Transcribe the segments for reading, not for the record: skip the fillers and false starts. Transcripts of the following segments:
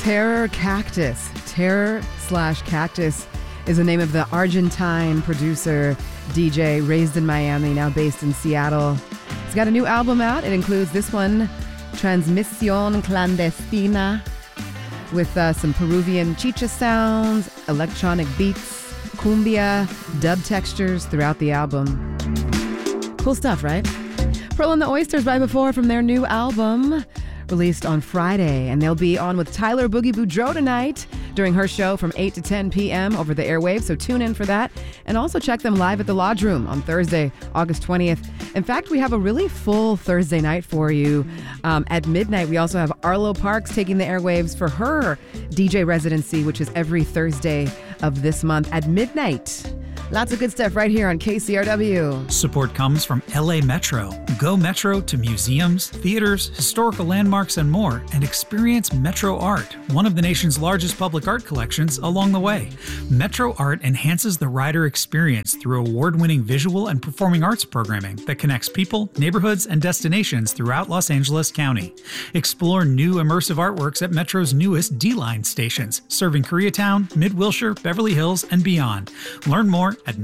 Terror Cactus. Terror/Cactus is the name of the Argentine producer, DJ, raised in Miami, now based in Seattle. He's got a new album out. It includes this one, Transmisión Clandestina, with some Peruvian chicha sounds, electronic beats, cumbia, dub textures throughout the album. Cool stuff, right? Pearl and the Oysters right before from their new album, released on Friday. And they'll be on with Tyler Boogie Boudreaux tonight during her show from 8 to 10 p.m. over the airwaves, so tune in for that. And also check them live at the Lodge Room on Thursday, August 20th. In fact, we have a really full Thursday night for you. At midnight, we also have Arlo Parks taking the airwaves for her DJ residency, which is every Thursday of this month at midnight. Lots of good stuff right here on KCRW. Support comes from LA Metro. Go Metro to museums, theaters, historical landmarks, and more, and experience Metro Art, one of the nation's largest public art collections, along the way. Metro Art enhances the rider experience through award-winning visual and performing arts programming that connects people, neighborhoods, and destinations throughout Los Angeles County. Explore new immersive artworks at Metro's newest D-Line stations, serving Koreatown, Mid-Wilshire, Beverly Hills, and beyond. Learn more at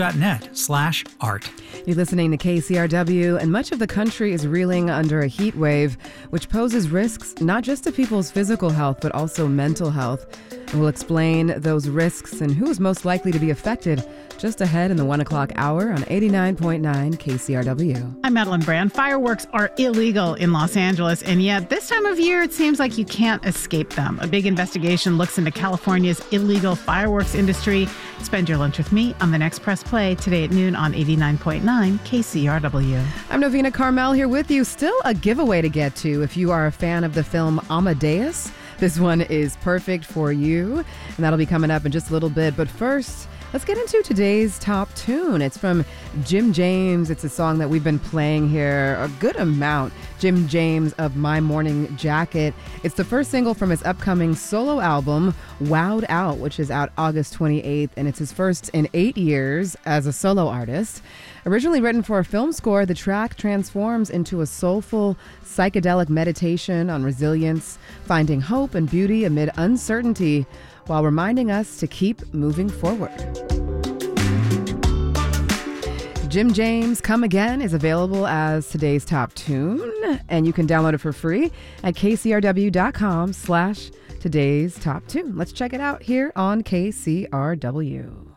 metro.net/art. You're listening to KCRW, and much of the country is reeling under a heat wave, which poses risks not just to people's physical health, but also mental health. And we'll explain those risks and who's most likely to be affected just ahead in the 1 o'clock hour on 89.9 KCRW. I'm Madeline Brand. Fireworks are illegal in Los Angeles, and yet this time of year, it seems like you can't escape them. A big investigation looks into California's illegal fireworks industry. Spend your lunch with me on the next Press Play today at noon on 89.9 KCRW. I'm Novena Carmel here with you. Still a giveaway to get to if you are a fan of the film Amadeus. This one is perfect for you, and that'll be coming up in just a little bit. But first, let's get into today's top tune. It's from Jim James. It's a song that we've been playing here a good amount. Jim James of My Morning Jacket. It's the first single from his upcoming solo album, Wowed Out, which is out August 28th, and it's his first in 8 years as a solo artist. Originally written for a film score, the track transforms into a soulful, psychedelic meditation on resilience, finding hope and beauty amid uncertainty, while reminding us to keep moving forward. Jim James' Come Again is available as today's top tune, and you can download it for free at kcrw.com/today's top tune. Let's check it out here on KCRW.